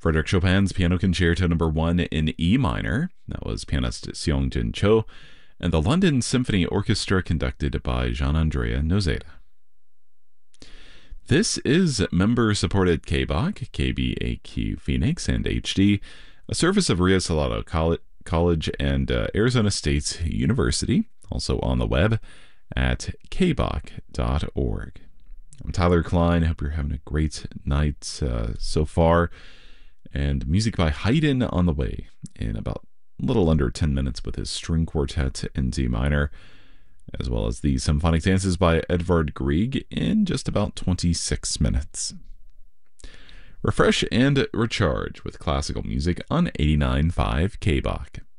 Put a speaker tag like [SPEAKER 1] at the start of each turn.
[SPEAKER 1] Frédéric Chopin's Piano Concerto Number 1 in E minor, that was pianist Seong-jin Cho, and the London Symphony Orchestra conducted by Gian-Andrea Nozeda. This is member-supported KBAQ, KBAQ Phoenix, and HD, a service of Rio Salado College and Arizona State University, also on the web at kbaq.org. I'm Tyler Klein. I hope you're having a great night so far. And music by Haydn on the way in about a little under 10 minutes with his string quartet in D minor, as well as the symphonic dances by Edvard Grieg in just about 26 minutes. Refresh and recharge with classical music on 89.5 KBAQ.